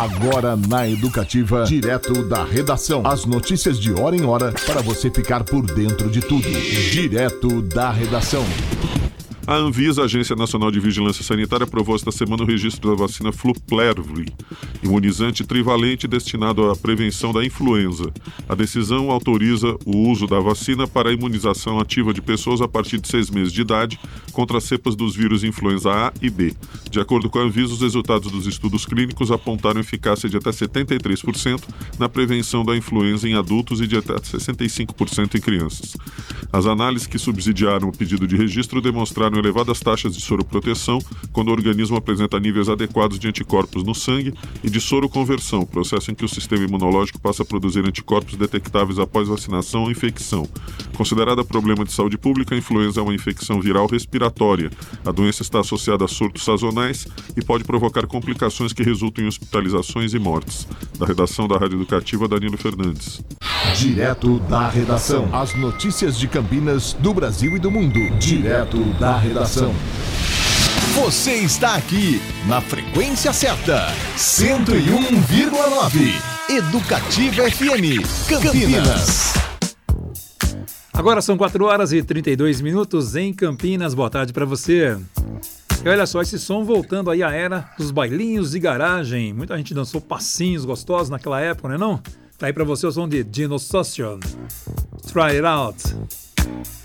Agora na Educativa, direto da redação. As notícias de hora em hora para você ficar por dentro de tudo. Direto da redação. A Anvisa, Agência Nacional de Vigilância Sanitária, aprovou esta semana o registro da vacina Fluplevry, imunizante trivalente destinado à prevenção da influenza. A decisão autoriza o uso da vacina para a imunização ativa de pessoas a partir de 6 meses de idade contra as cepas dos vírus influenza A e B. De acordo com a Anvisa, os resultados dos estudos clínicos apontaram eficácia de até 73% na prevenção da influenza em adultos e de até 65% em crianças. As análises que subsidiaram o pedido de registro demonstraram elevadas taxas de soroproteção quando o organismo apresenta níveis adequados de anticorpos no sangue e de soroconversão, processo em que o sistema imunológico passa a produzir anticorpos detectáveis após vacinação ou infecção. Considerada problema de saúde pública, a influenza é uma infecção viral respiratória. A doença está associada a surtos sazonais e pode provocar complicações que resultam em hospitalizações e mortes. Da redação da Rádio Educativa, Danilo Fernandes. Direto da redação. As notícias de Campinas, do Brasil e do mundo. Direto da redação. Você está aqui na frequência certa. 101,9. Educativa FM Campinas. Agora são 4 horas e 32 minutos em Campinas. Boa tarde para você. E olha só, esse som voltando aí à era dos bailinhos de garagem. Muita gente dançou passinhos gostosos naquela época, não é não? Tá aí pra você o som de Dino Social. Try it out.